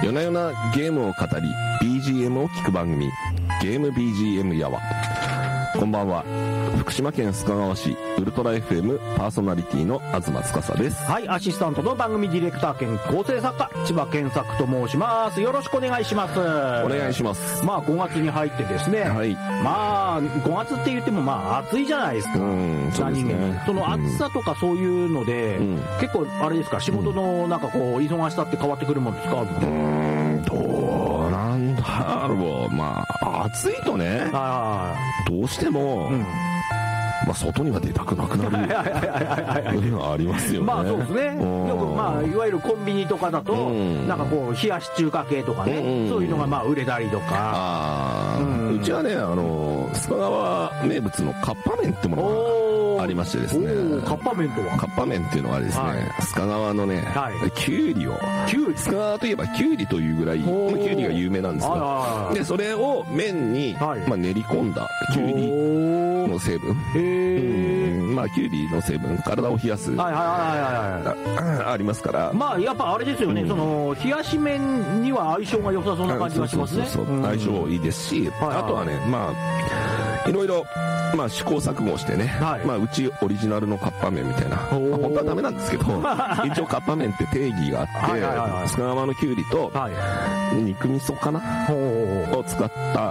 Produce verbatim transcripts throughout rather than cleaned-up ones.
夜な夜なゲームを語り ビージーエム を聞く番組、ゲーム ビージーエム やわ。こんばんは。福島県須賀川市ウルトラ エフエム パーソナリティの東司です。 はい、アシスタントの番組ディレクター兼構成作家千葉健作と申します。よろしくお願いします。 お願いします。 まあごがつに入ってですね、はい、まあごがつって言ってもまあ暑いじゃないですか。うん、そうですね。その暑さとかそういうので、うん、結構あれですか、仕事のなんかこう忙しさって変わってくるもんですか？うーん、どうなんだろう。まあ暑いとね、どうしても、うん、まあ、外には出たくなくなるいうのはありますよね。 まあそうですね。よくまあいわゆるコンビニとかだと、うん、なんかこう冷やし中華系とかね、うん、そういうのがまあ売れたりとか。 あ、うん、うちはね、あの須賀川名物のカッパ麺ってものがありましてですね。 カッパ麺とは？ カッパ麺っていうのはですね、はい、須賀川のね、はい、きゅうりを、きゅうり須賀川といえばきゅうりというぐらいきゅうりが有名なんですよ。でそれを麺に、はい、まあ、練り込んだきゅうりの成分、うん、まあきゅうりの成分、体を冷やす、はいはいはいはい、ありますから、 まあやっぱあれですよね、うん、その冷やし麺には相性が良さそうな感じがしますね。 そうそうそう、うん、相性いいですし、はいはい、あとはね、まあいろいろまあ試行錯誤してね、はい、まあうちオリジナルのカッパ麺みたいな、まあ、本当はダメなんですけど一応カッパ麺って定義があって、須賀川のきゅうりと肉味噌かなを使った、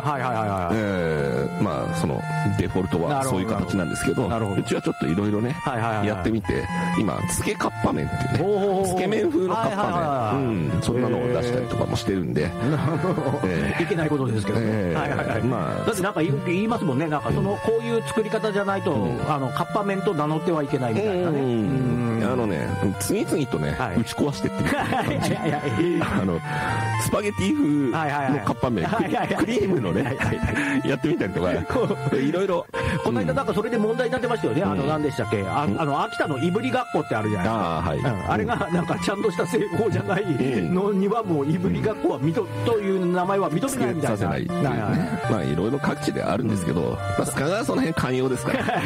はいはいはいはい、えー、まあそのデフォルトはそういう形なんですけど、うちはちょっといろいろね、はいはいはい、やってみて、今つけカッパ麺っていうね、つけ麺風のカッパ麺、うん、そんなのを出したりとかもしてるんで、 えー、いけないことですけどね、えーはいはいはい、まあ、だってなんか言いますもんね、なんかそのこういう作り方じゃないと、うん、あのカッパ麺と名乗ってはいけないみたいなね、うん、 あのね次々とね、はい、打ち壊してってる感じあのスパゲティ風のカッパ麺、はいはいはい、クリームのね、はいはいはい、やってみたりとかいろいろ、 この間なんかそれで問題になってましたよね、うん、あの何でしたっけ、あ、あの秋田のいぶりがっこってあるじゃないですか、あ、はい、うん、あれがなんかちゃんとした製法じゃないのにはもういぶりがっこは認という名前は認めないみたいな、させないっていうね、 まあいろいろ各地であるんですけど、まあ、須賀川はその辺寛容ですから、はい、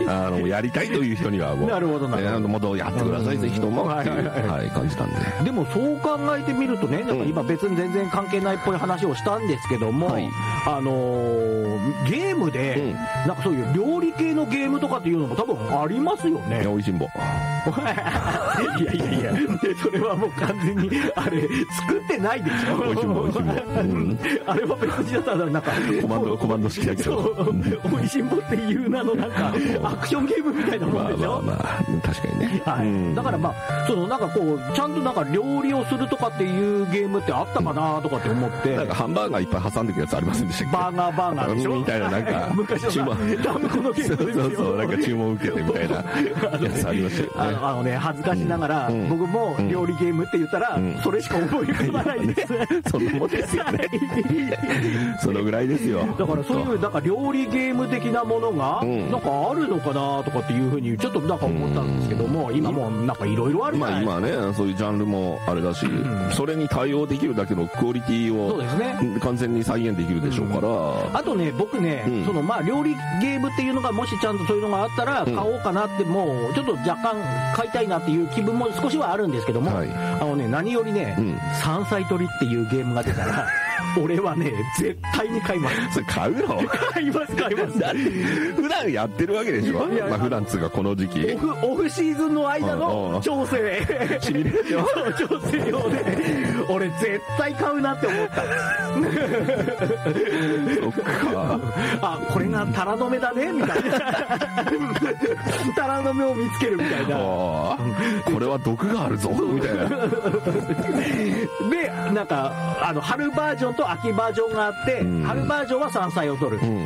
あのやりたいという人にはもうなるほどなるほど、 もうやってくださいぜひともっていう、はい、感じなんで。 でもそう考えてみるとね、なんか今別に全然関係ないっぽい話をしたんですけども、はい、あのー、ゲームで、うん、なんかそういう料理系のゲームとかっていうのも多分ありますよね。 おいしんぼいやいやいや、それはもう完全にあれ作ってないでしょ。 おいしんぼおいしんぼ、うん、 あれは別にだったらなんかコマンドコマンド式だけど、 おいしんぼっていう名のなんかアクションゲームみたいなもんでしょ。 まあまあまあ確かにね、 はい、うん、だからまあそのなんかこうちゃんとなんか料理をするとかっていうゲームってあったかなとかって思って、うん、 なんかハンバーガーいっぱい挟んでくやつありませんでしたっけ。 バーガーバーガーでしょみたいな、なんか昔のダムコのゲームですよ。 そうそう、なんか注文受けてみたいなやつありましたよね。あのあのね、恥ずかしながら、うん、僕も料理ゲームって言ったら、うん、それしか覚え浮かばないです、 うん、そんなもんですよねそのぐらいですよ。 だからそういうなんか料理ゲーム的なものが、うん、なんかあるのかなとかっていうふうにちょっとなんか思ったんですけども、うん、今もなんかいろいろあるじゃないですか。 まあ今ね、そういうジャンルもあれだし、うん、それに対応できるだけのクオリティをそうですね、完全に再現できるでしょうから、うん、 あとね、僕ね、うん、そのまあ料理ゲームっていうのがもしちゃんとそういうのがあったら買おうかなって、もうちょっと若干買いたいなっていう気分も少しはあるんですけども、はい、あのね、何よりね、うん、山菜採りっていうゲームが出たら俺はね絶対に買います。 それ買うの？ 買います買います。だって普段やってるわけでしょ。まあ普段つうかこの時期オフ、オフシーズンの間の調整シミュレーション調整用で俺絶対買うなって思ったそっか、 あ、これがタラの芽だねみたいなタラの芽を見つけるみたいな、これは毒があるぞみたいなで、なんかあの春バージョンと秋バージョンがあって、うん、春バージョンは山菜を取る、うん、